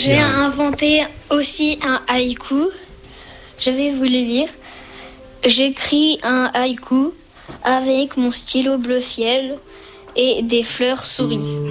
J'ai inventé aussi un haïku. Je vais vous le lire. J'écris un haïku avec mon stylo bleu ciel et des fleurs souris.